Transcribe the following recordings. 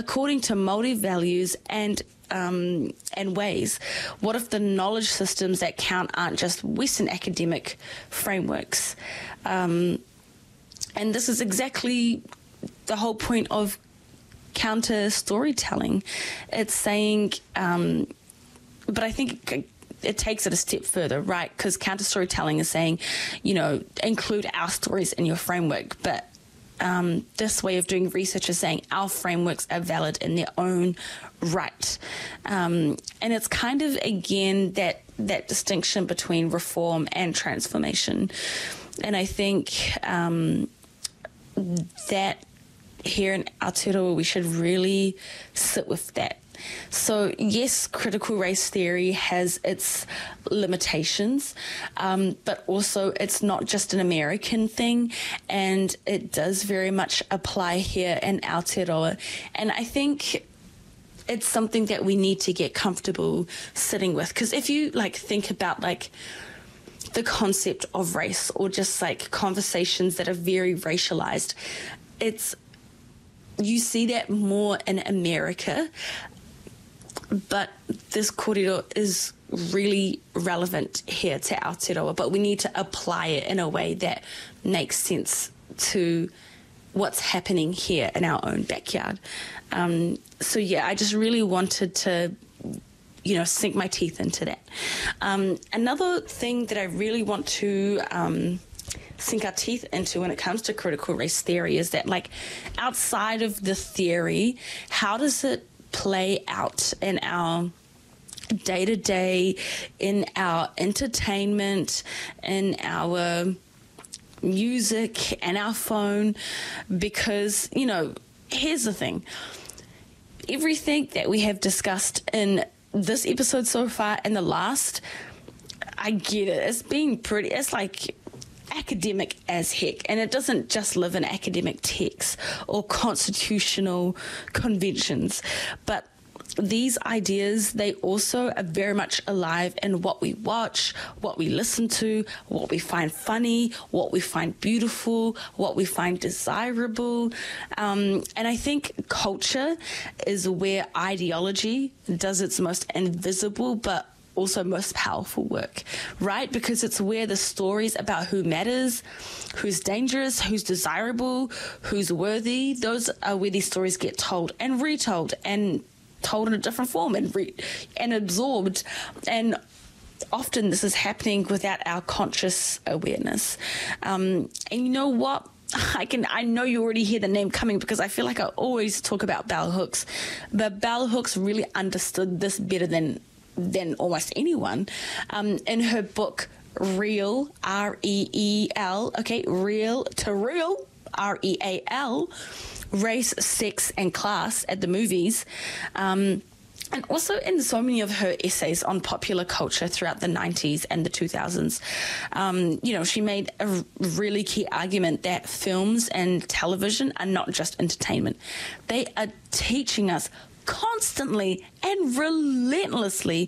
according to Māori values and ways? What if the knowledge systems that count aren't just Western academic frameworks? And this is exactly the whole point of counter storytelling. It's saying, but I think it takes it a step further, right? Because counter storytelling is saying, include our stories in your framework. But this way of doing research is saying our frameworks are valid in their own right. And it's kind of, again, that distinction between reform and transformation. And I think that here in Aotearoa, we should really sit with that. So, yes, critical race theory has its limitations, but also it's not just an American thing, and it does very much apply here in Aotearoa. And I think it's something that we need to get comfortable sitting with, because if you think about the concept of race, or just conversations that are very racialized, you see that more in America, but this kōrero is really relevant here to Aotearoa, but we need to apply it in a way that makes sense to what's happening here in our own backyard. So yeah, I just really wanted to sink my teeth into that. Another thing that I really want to sink our teeth into when it comes to critical race theory is that, outside of the theory, how does it play out in our day-to-day, in our entertainment, in our music, and our phone? Because, here's the thing. Everything that we have discussed in this episode so far and the last, I get it. It's been it's academic as heck, and it doesn't just live in academic texts or constitutional conventions, but these ideas, they also are very much alive in what we watch, what we listen to, what we find funny, what we find beautiful, what we find desirable. And I think culture is where ideology does its most invisible but also most powerful work, right? Because it's where the stories about who matters, who's dangerous, who's desirable, who's worthy, those are where these stories get told and retold and told in a different form and absorbed. And often this is happening without our conscious awareness. And you know what? I know you already hear the name coming, because I feel like I always talk about bell hooks, but bell hooks really understood this better than almost anyone. In her book, Reel, R-E-E-L, Real to Real, R-E-A-L, Race, Sex and Class at the Movies, and also in so many of her essays on popular culture throughout the 90s and the 2000s. She made a really key argument that films and television are not just entertainment. They are teaching us constantly and relentlessly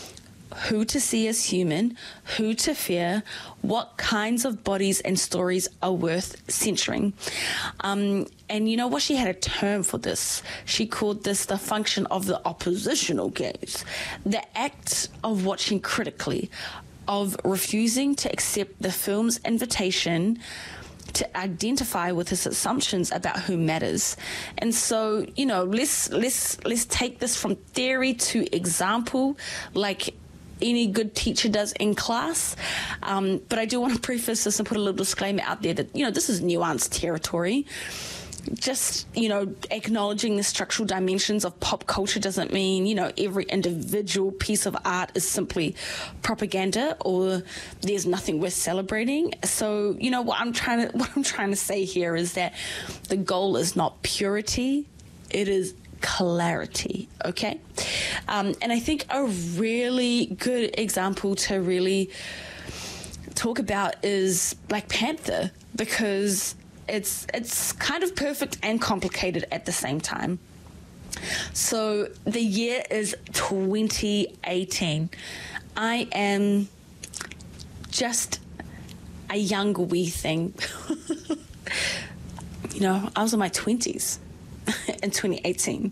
who to see as human, who to fear, what kinds of bodies and stories are worth censoring. And you know what? She had a term for this. She called this the function of the oppositional gaze, the act of watching critically, of refusing to accept the film's invitation to identify with his assumptions about who matters. And so, let's take this from theory to example, like any good teacher does in class. But I do want to preface this and put a little disclaimer out there that, this is nuanced territory. Just, acknowledging the structural dimensions of pop culture doesn't mean, every individual piece of art is simply propaganda or there's nothing worth celebrating. So, what I'm trying to say here is that the goal is not purity, it is clarity, okay? And I think a really good example to really talk about is Black Panther, because it's kind of perfect and complicated at the same time. So the year is 2018. I am just a young wee thing. I was in my 20s in 2018.